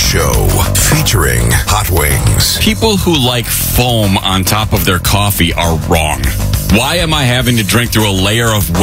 Show, featuring Hot Wings. People who like foam on top of their coffee are wrong. Why am I having to drink through a layer of